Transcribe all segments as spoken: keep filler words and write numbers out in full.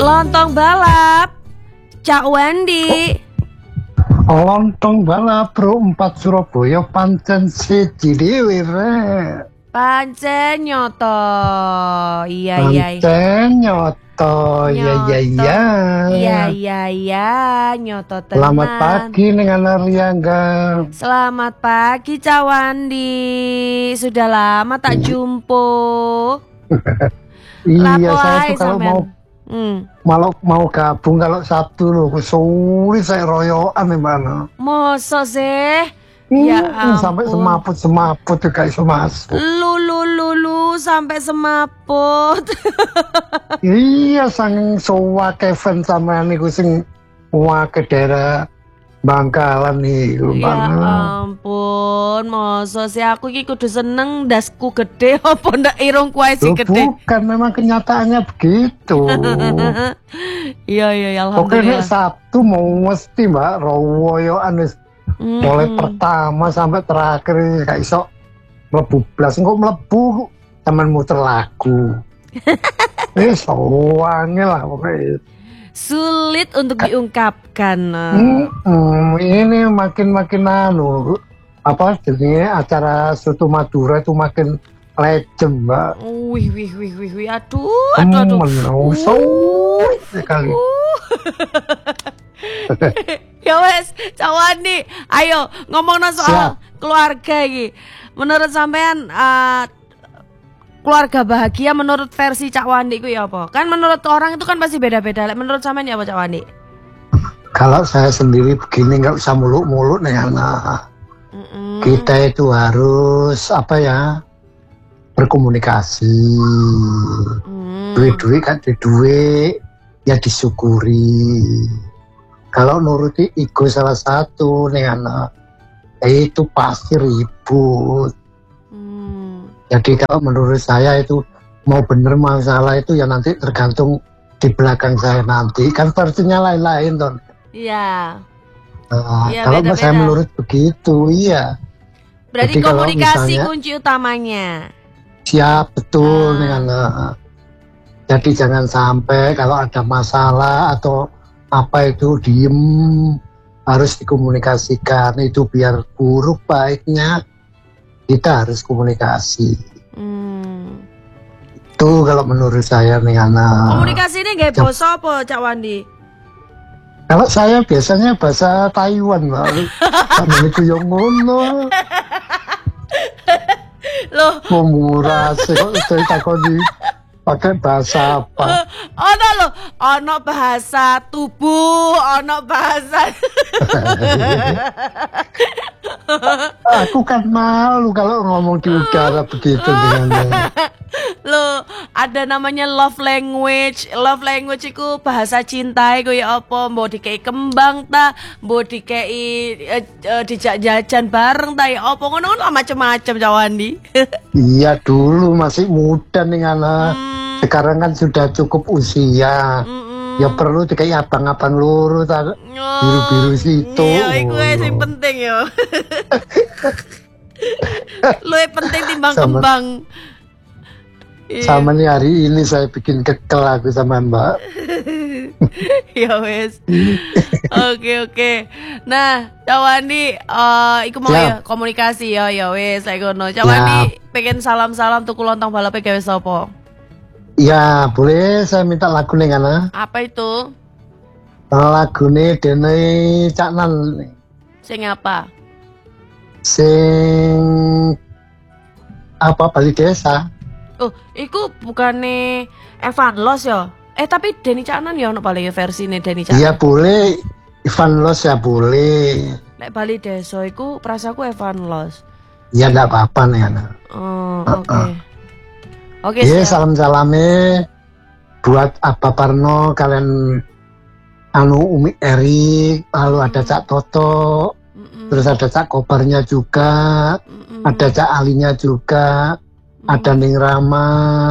Lontong balap, Cak Wandi. Lontong balap Pro empat Surabaya pancen siji dhewe rek. Pancen nyoto. Iya iya. Pancen nyoto. Iya iya iya. Iya iya iya, nyoto tenan. Selamat pagi ning Anariangga. Selamat pagi Cak Wandi. Sudah lama tak jumpa. Iya, saya tuh kalau mau Hmm. Malau mau gabung kalau Sabtu loh, sulit saya royokan di mana. Masa sih? Hmm, Ya ampun. sampai semaput semaput juga iso masuk. Lu lu lu lu sampai semaput. Iya, sang sowake fans sama niku sing wake daerah Bangkalan nih. Ya ampun, masa sih aku iki kudu seneng dasku gede apa ndak irungku ae sing gede. Bukan, memang kenyataannya begitu. Iya iya ya, Oke, nek alhamdulillah. Sabtu mau mesti Mbak rowoyoan wis Hmm. mulai pertama sampai terakhir gak iso mlebu blas, engko mlebu temen muter lagu. Wis wangi lah pokoknya. Sulit untuk diungkapkan. Hmm, hmm, ini makin-makin anu apa jadinya acara Soto Madura itu makin legend Mbak. Wih wih wih wih wih, aduh aduh aduh. Hmm, sulit sekali. Ya wes, Cak Wandi, ayo ngomong soal Siap. keluarga iki. Menurut sampean uh, keluarga bahagia menurut versi Cak Wandi ku ya apa? Kan menurut orang itu kan pasti beda-beda. Menurut sampean ya apa Cak Wandi? Kalau saya sendiri begini nggak usah muluk-muluk nih anak. Mm-mm. Kita itu harus apa ya, berkomunikasi. Mm. Duit-duit kan duit ya disyukuri. Kalau nuruti ego salah satu nih anak, itu pasti ribut. Mm. Jadi kalau menurut saya itu mau bener mau salah itu ya nanti tergantung di belakang saya nanti. Kan versinya lain-lain Ton. Iya. Nah, Iya, kalau beda-beda. saya menurut begitu, iya. Berarti Jadi kalau komunikasi misalnya- kunci utamanya. Siap betul Ah. nih anak. Jadi jangan sampai kalau ada masalah atau apa itu diem, harus dikomunikasikan. Itu biar buruk baiknya kita harus komunikasi. Hmm. Itu kalau menurut saya nih anak. Komunikasi ini gak Jam- boso apa Cak Wandi? Kalau saya biasanya bahasa Taiwan Mbak. Sama itu yang ngono. Loh, Murah sih kok saya takoni pakai bahasa apa? ono lo, ono bahasa tubuh, ono bahasa. Aku kan malu kalau ngomong di udara begitu dengan Lo, ada namanya love language. Love language itu bahasa cinta iku ya apa? Mbok dikei kembang ta, mbok dikei eh, eh, dijak jajan bareng ta ya apa? Ngono lah macam-macam Cak Wandi. Iya dulu masih muda nih anak. Hmm. Sekarang kan sudah cukup usia. Mm-mm. Ya perlu dikai abang-abang luru ta biru-biru situ. Iya, iku ae sing penting yo. Luwih penting timbang Sama- kembang. Iya. Sama nih hari ini saya bikin kekel aku sama Mbak. Ya wes. Oke oke. Nah, Cak Wandi, eh iku mau Siap. ya komunikasi ya ya wes saya ngono. Cak Siap. Wandi pengen salam-salam tuku lontong balape gawe sapa? Ya boleh saya minta lagu nih anak. Apa itu? Lagu nih Dene Cak Nan Sing apa? sing apa Bali Desa. Oh, iku bukane Evan Los ya? Eh tapi Denny Caknan ya ono paling versine Denny Caknan. Iya boleh, Ivan Los ya boleh. Nek Bali Desa iku prasaku Evan Los. Ya enggak apa-apa nih anak. Oh, oke. Oke, Iya siap. salam-salamnya buat Abah Parno, kalian anu Umi Erik, lalu ada Cak Toto, Mm-mm. terus ada Cak Kobarnya juga, Mm-mm. ada Cak Alinya juga, ada Ning Rama,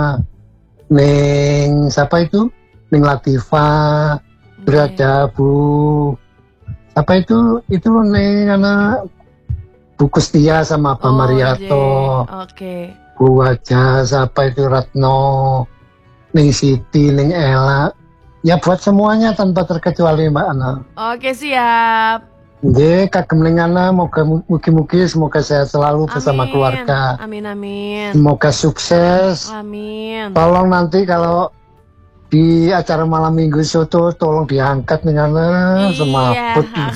Ning siapa itu? Ning Latifa, terus Oke. ada Bu apa itu? Itu Ning anak Bu Kustia sama Pak Oh, Mariato. iya. Oke. Bu Wajah, siapa itu Ratno, Ning Siti, Ning Ella, Ya buat semuanya tanpa terkecuali Mbak Ana. Oke, siap. Nggih, kagem lingana moga mugi-mugi semoga sehat selalu bersama Amin. keluarga. Amin amin. Semoga sukses. Amin. Tolong nanti kalau di acara malam minggu soto tolong diangkat lingana semaput. Iya.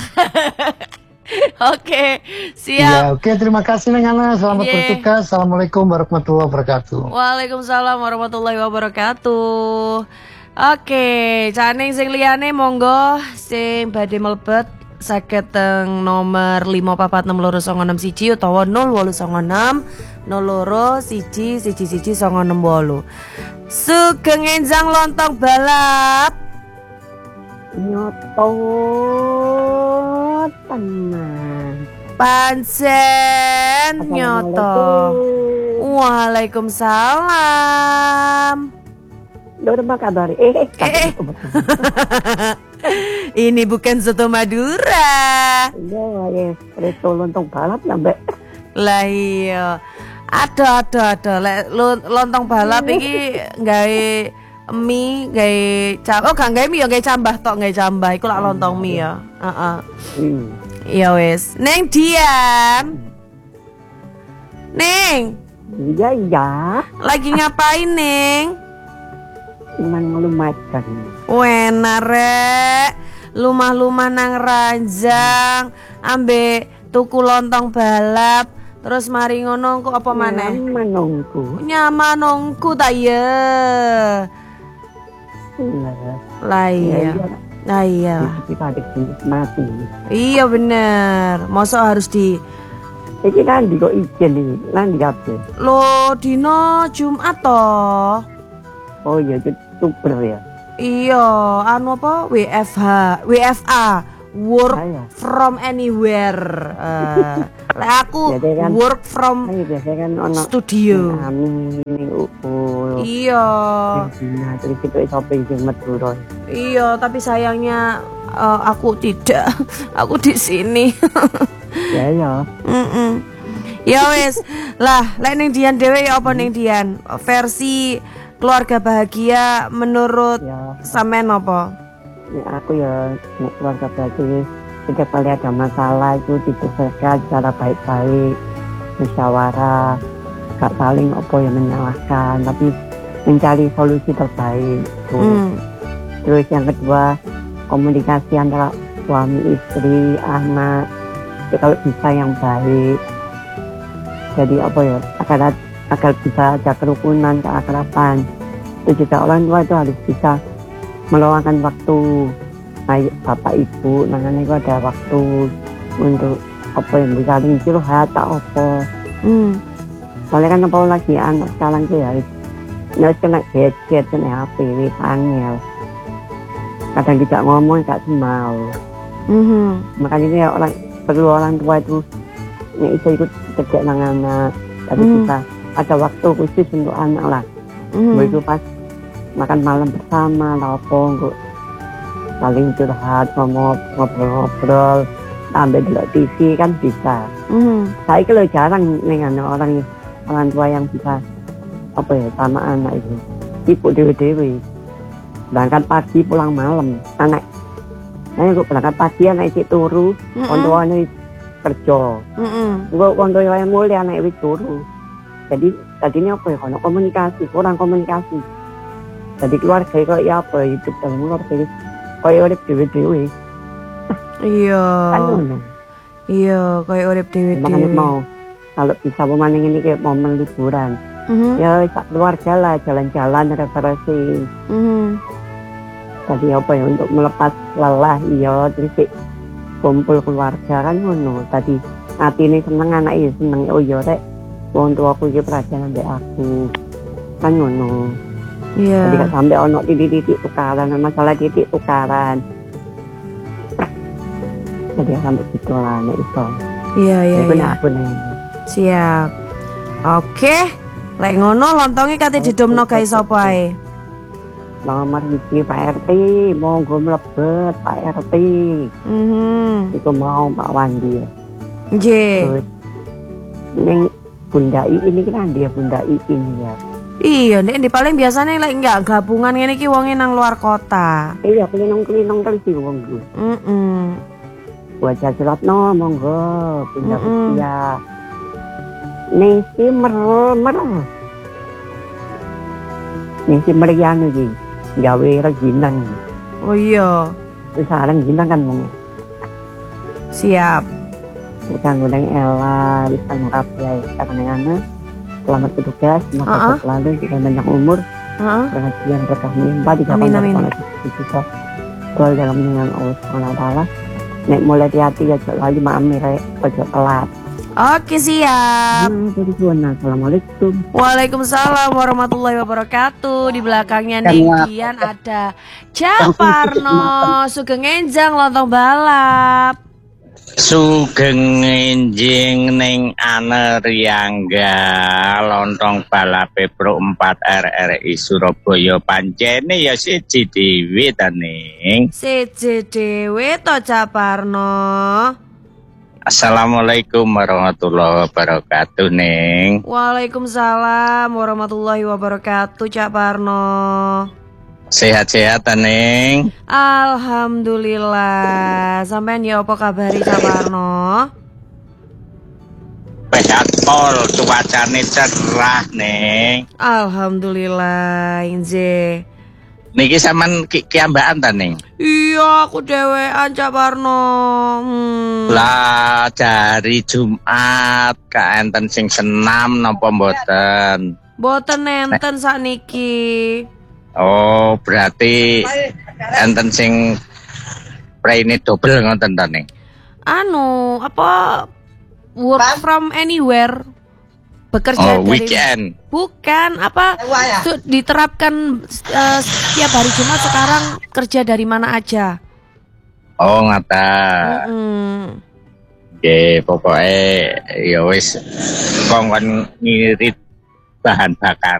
Oke, Ya, siap. oke, terima kasih lingana. Selamat Iya. bertugas. Assalamualaikum warahmatullahi wabarakatuh. Waalaikumsalam warahmatullahi wabarakatuh. Oke, caning sing liyane monggo sing badhe mlebet saged teng nomor lima papat enam loro sanga enam siji utawa nol wolu sanga enam nol loro siji siji siji sanga enam wolu. Sugeng enjang lontong balap. Nyoto tenang. Pancen nyoto. Waalaikumsalam. Lo udah apa kabar? Eh, eh, Eh. Ini bukan soto Madura. iya, ya, resto lontong balap lah, Mbak. Lah iya. Ada ada ada lek lo- lontong balap iki gawe mie, gawe cam. Oh, gak gawe mie ya gawe cambah tok, gawe cambah. Iku lak lontong mie ya. Heeh. Hmm. Iya wis. Neng Dian. Neng, Iya, iya. lagi ngapain, Neng? Cuman ngelumatkan. Wena rek, lumah-lumah nang ranjang, ambek tuku lontong balap, terus mari ngono kok apa maneh? Nyaman nunggu. Nyaman nongku ta ya. Iya. Lah iya. Lah iya. Kita ada mati. Iya bener. Masa harus di Iki nanti kok izin nih, nanti kabeh. lo dino Jumat toh. Oh iya, youtuber ya. Iya, anu apa? W F H, W F A, work Saya. from anywhere. Eh, lek aku Jadi kan- work from Kan biasanya kan ono studio. Amin, uul. Iya, Nah, terus itu shopping sing Madura. iya. Tapi sayangnya eh, aku tidak. Aku di sini. Ya ya. Mm-mm. Ya wes, lah, lek ning Dian dhewe ya apa ning Dian? Versi keluarga bahagia menurut Ya, sampean apa? ya aku ya mau keluarga bahagia. Setiap kali ada masalah itu diselesaikan secara baik-baik, musyawarah, gak saling apa yang menyalahkan, tapi mencari solusi terbaik. Tuh. Hmm. Terus yang kedua, komunikasi antara suami, istri, anak, ya kalau bisa yang baik. Jadi apa ya, agar agar bisa ada kerukunan, keakraban. Itu juga orang tua itu harus bisa meluangkan waktu. Baik bapak ibu, nangannya itu ada waktu untuk apa yang bisa curhat tak apa. Hmm. Soalnya kan apa lagi anak sekarang tuh ya, nggak kena gadget, kena H P, panggil. Kadang tidak ngomong, gak semau. Mhm. Makanya ini ya orang perlu orang tua itu yang bisa ikut kerja dengan anak, tapi Hmm. kita ada waktu khusus untuk anak lah. Mhm. Begitu pas makan malam bersama, lapong, kok saling curhat, ngomong ngobrol-ngobrol, sambil delok T V kan bisa. Mhm. Saya kalau jarang dengan orang orang tua yang bisa apa ya sama anak itu. Ibu dewe-dewe berangkat pagi pulang malam, anak saya kok berangkat pagi anak itu turu, Mm-mm. kondoannya kerja. Mhm. Gue kondo yang mulia anak itu turu. Jadi tadinya apa ya, kono komunikasi, kurang komunikasi. Jadi keluarga kok ya apa hidup dalam keluarga kayak urip dewe-dewe. Iya. Kan ngono. Iya, kayak urip Makanya dhewe-dhewe. mau kalau bisa pemaning ini kayak momen liburan. Mhm. Ya sak keluarga lah jalan-jalan refreshing. Mhm. Tadi apa ya untuk melepas lelah iya terus sik kumpul keluarga kan ngono. Tadi hati ini seneng anak ini seneng oh iya rek wong tuaku iki perhatian ambek aku. Kan ngono. Jadi Iya. gak sampai ono titik-titik tukaran, masalah titik tukaran. Jadi gak sampai gitu lah, nek iso. Iya, iya, Iku iya. nek aku nek. Siap. Oke. Lek ngono lontonge kate didomno gawe sapa ae? Nomor iki Pak R T, monggo mlebet Pak R T. Mhm. Iku mau Pak Wandi. Nggih. Terus ning Bunda I ini kan dia Bunda I ini ya. Iya, Ndek, di paling biasanya lek enggak gabungan ngene iki wonge nang luar kota. Iya, kelinong-kelinong terus sih wong gue. Heeh. Buat jajalat no, monggo pindah Mm-mm. usia. Nisi mer mer. Nisi meriang iki. Gawe reginan. Oh iya, Wis sareng ginang kan wong. siap. Kita ngundang Ella, bisa ngeraplay karena selamat bertugas, semoga Uh-uh. selalu kita banyak umur, Heeh. pengajian berkah mimpa di Amin, amin. juga gol dalam dengan Allah Subhanahu wa taala. Nek mulai hati-hati ya lagi maamire ojo telat. Oke, siap. Nah, jadi gimana? Assalamualaikum. Waalaikumsalam warahmatullahi wabarakatuh. Di belakangnya Kan, Neng Wak. Dian ada Caparno, Sugeng Enjang lontong balap. Sugeng enjing ning Aneryangga lontong balape Pro empat R R I Surabaya pancene ya siji dhewe ta ning. Siji dhewe to Caparno. Assalamualaikum warahmatullahi wabarakatuh ning. Waalaikumsalam warahmatullahi wabarakatuh Caparno. Sehat-sehat ta ning. Alhamdulillah. Sampean ya apa kabari Caparno? Sehat pol cuacane cerah ning. Alhamdulillah, Inje. Niki sampean ki kiambakan ta ning. Iya, aku dewean Caparno. Hmm. Lah jari Jumat kaenten sing senam napa mboten? Boten nenten sakniki. Oh, berarti enten sing praine double ngoten ta ning. Anu, apa work from anywhere? Bekerja Oh, dari weekend. bukan apa su- diterapkan eh, setiap hari Jumat sekarang kerja dari mana aja. Oh, ngata. Mm-mm. Nggih, pokoke ya wis kongkon ngirit bahan bakar.